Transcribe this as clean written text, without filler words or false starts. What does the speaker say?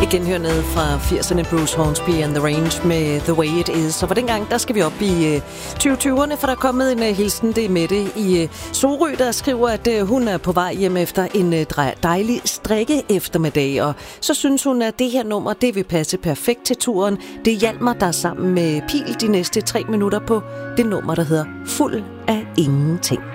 Igen her nede fra 80'erne, Bruce Hornsby and the Range med The Way It Is. Og for dengang, der skal vi op i 2020'erne, for der er kommet en hilsen, det er Mette i Sorø, der skriver, at hun er på vej hjem efter en dejlig strikke eftermiddag. Og så synes hun, at det her nummer, det vil passe perfekt til turen. Det hjalp mig, der sammen med Pil de næste 3 minutter på det nummer, der hedder Fuld af Ingenting.